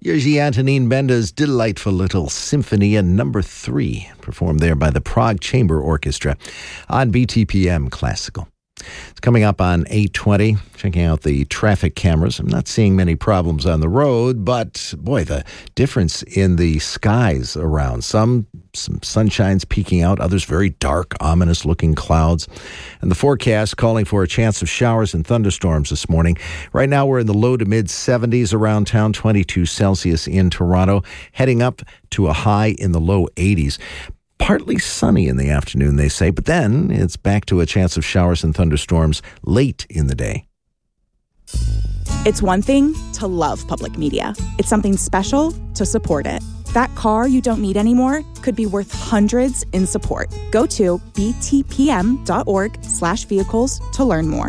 Jerzy Antonín Benda's delightful little symphony in number 3, performed there by the Prague Chamber Orchestra on BTPM Classical. It's coming up on 8:20, checking out the traffic cameras. I'm not seeing many problems on the road, but boy, the difference in the skies around. Some sunshine's peeking out, others very dark, ominous-looking clouds. And the forecast calling for a chance of showers and thunderstorms this morning. Right now, we're in the low to mid-70s around town, 22 Celsius in Toronto, heading up to a high in the low 80s. Partly sunny in the afternoon, they say, but then it's back to a chance of showers and thunderstorms late in the day. It's one thing to love public media. It's something special to support it. That car you don't need anymore could be worth hundreds in support. Go to btpm.org/vehicles to learn more.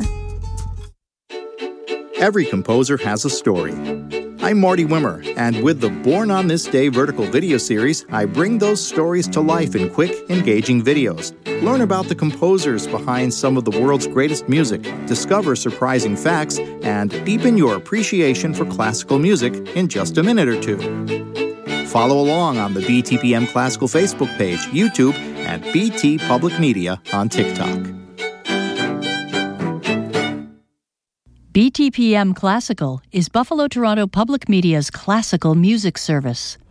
Every composer has a story. I'm Marty Wimmer, and with the Born on This Day vertical video series, I bring those stories to life in quick, engaging videos. Learn about the composers behind some of the world's greatest music, discover surprising facts, and deepen your appreciation for classical music in just a minute or two. Follow along on the BTPM Classical Facebook page, YouTube, and BT Public Media on TikTok. BTPM Classical is Buffalo Toronto Public Media's classical music service.